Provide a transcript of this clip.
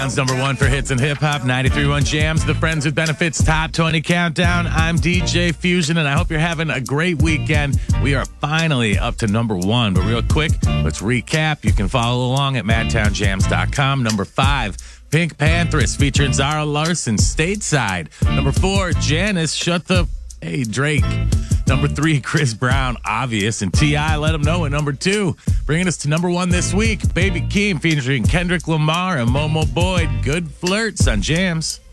Sounds number one for hits and hip hop. 93.1 Jams, the Friends with Benefits Top 20 Countdown. I'm DJ Fusion, and I hope you're having a great weekend. We are finally up to number one, but real quick, let's recap. You can follow along at madtownjams.com. Number 5, Pink Panthers featuring Zara Larsson, Stateside. Number 4, Janice, Shut the... Hey, Drake. Number 3, Chris Brown, Obvious, and T.I. Let Him Know at number 2. Bringing us to number 1 this week, Baby Keem featuring Kendrick Lamar and Momo Boyd. Good Flirts on Jams.